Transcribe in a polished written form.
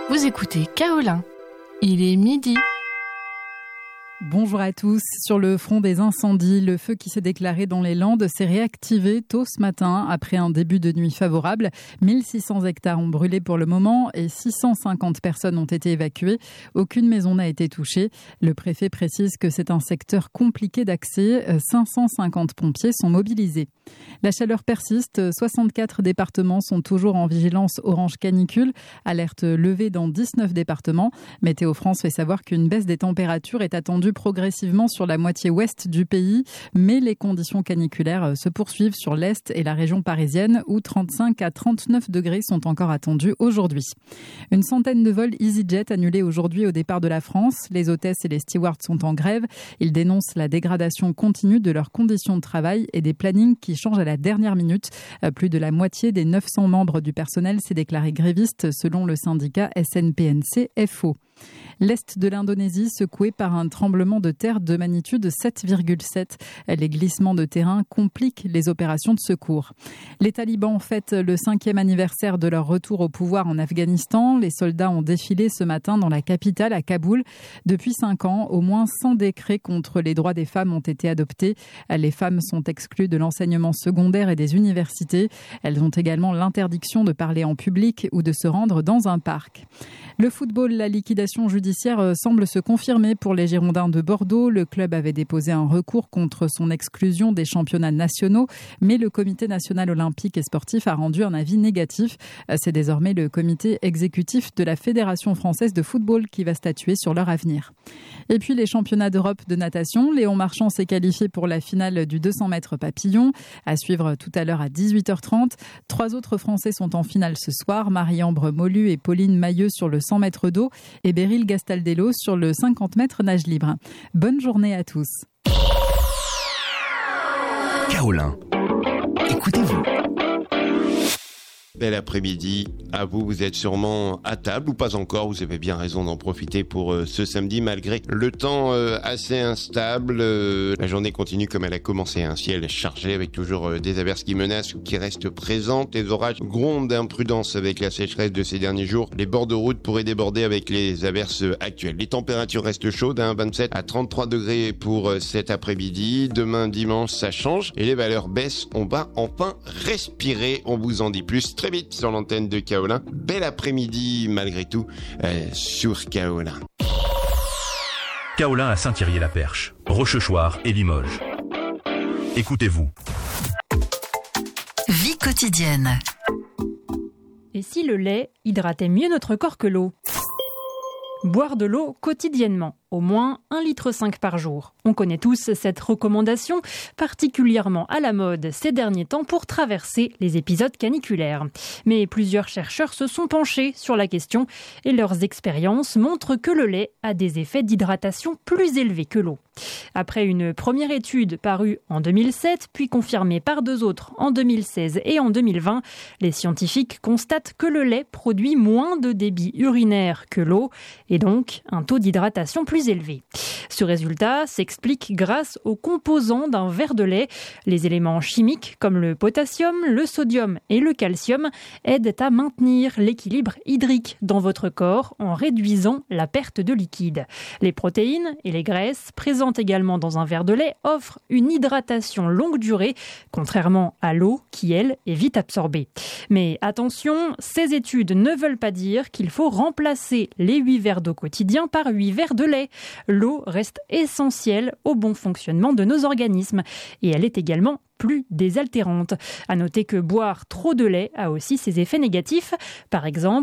Vous écoutez Kaolin. Il est midi. Bonjour à tous. Sur le front des incendies, le feu qui s'est déclaré dans les Landes s'est réactivé tôt ce matin après un début de nuit favorable. 1600 hectares ont brûlé pour le moment et 650 personnes ont été évacuées. Aucune maison n'a été touchée. Le préfet précise que c'est un secteur compliqué d'accès. 550 pompiers sont mobilisés. La chaleur persiste. 64 départements sont toujours en vigilance orange canicule. Alerte levée dans 19 départements. Météo France fait savoir qu'une baisse des températures est attendue progressivement sur la moitié ouest du pays, mais les conditions caniculaires se poursuivent sur l'est et la région parisienne où 35 à 39 degrés sont encore attendus aujourd'hui. Une centaine de vols EasyJet annulés aujourd'hui au départ de la France. Les hôtesses et les stewards sont en grève. Ils dénoncent la dégradation continue de leurs conditions de travail et des plannings qui changent à la dernière minute. Plus de la moitié des 900 membres du personnel s'est déclaré gréviste selon le syndicat SNPNC-FO. L'est de l'Indonésie secoué par un tremblement de terre de magnitude 7,7. Les glissements de terrain compliquent les opérations de secours. Les talibans fêtent le 5e anniversaire de leur retour au pouvoir en Afghanistan. Les soldats ont défilé ce matin dans la capitale, à Kaboul. Depuis 5 ans, au moins 100 décrets contre les droits des femmes ont été adoptés. Les femmes sont exclues de l'enseignement secondaire et des universités. Elles ont également l'interdiction de parler en public ou de se rendre dans un parc. Le football, la liquidation judiciaire semble se confirmer pour les Girondins de Bordeaux. Le club avait déposé un recours contre son exclusion des championnats nationaux, mais le Comité national olympique et sportif a rendu un avis négatif. C'est désormais le comité exécutif de la Fédération française de football qui va statuer sur leur avenir. Et puis les championnats d'Europe de natation. Léon Marchand s'est qualifié pour la finale du 200 mètres papillon, à suivre tout à l'heure à 18h30. 3 autres Français sont en finale ce soir, Marie-Ambre Molu et Pauline Mailleux sur le 100 mètres d'eau et Beryl Gastaldello sur le 50 mètres nage libre. Bonne journée à tous. Kaolin, écoutez-vous. Bel après-midi à vous, vous êtes sûrement à table ou pas encore, vous avez bien raison d'en profiter pour ce samedi malgré le temps assez instable. La journée continue comme elle a commencé, un ciel chargé avec toujours des averses qui menacent ou qui restent présentes. Les orages grondent d'imprudence avec la sécheresse de ces derniers jours. Les bords de route pourraient déborder avec les averses actuelles. Les températures restent chaudes, 27 à 33 degrés pour cet après-midi. Demain dimanche ça change et les valeurs baissent, on va enfin respirer, on vous en dit plus très vite sur l'antenne de Kaolin. Bel après-midi malgré tout sur Kaolin. Kaolin à Saint-Thierry-la-Perche, Rochechouart et Limoges. Écoutez-vous. Vie quotidienne. Et si le lait hydratait mieux notre corps que l'eau ? Boire de l'eau quotidiennement, au moins 1,5 litre par jour. On connaît tous cette recommandation, particulièrement à la mode ces derniers temps pour traverser les épisodes caniculaires. Mais plusieurs chercheurs se sont penchés sur la question et leurs expériences montrent que le lait a des effets d'hydratation plus élevés que l'eau. Après une première étude parue en 2007, puis confirmée par 2 autres en 2016 et en 2020, les scientifiques constatent que le lait produit moins de débit urinaire que l'eau et donc un taux d'hydratation plus élevé. Ce résultat s'explique grâce aux composants d'un verre de lait. Les éléments chimiques comme le potassium, le sodium et le calcium aident à maintenir l'équilibre hydrique dans votre corps en réduisant la perte de liquide. Les protéines et les graisses présentes également dans un verre de lait offrent une hydratation longue durée, contrairement à l'eau qui, elle, est vite absorbée. Mais attention, ces études ne veulent pas dire qu'il faut remplacer les 8 verres d'eau quotidiens par 8 verres de lait. L'eau reste essentielle au bon fonctionnement de nos organismes et elle est également plus désaltérante. À noter que boire trop de lait a aussi ses effets négatifs. Par exemple,